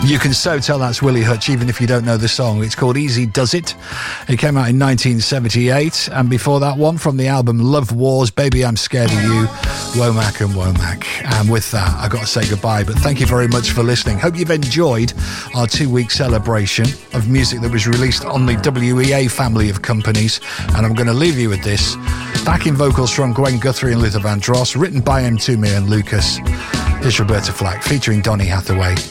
You can so tell that's Willie Hutch even if you don't know the song. It's called Easy Does It. It came out in 1978, and before that one, from the album Love Wars, Baby I'm Scared of You, Womack and Womack. And with that, I've got to say goodbye, but thank you very much for listening. Hope you've enjoyed our 2-week celebration of music that was released on the WEA family of companies, and I'm going to leave you with this. Backing vocals from Gwen Guthrie and Luther Vandross, written by M. Toomey and Lucas. Here's Roberta Flack featuring Donny Hathaway.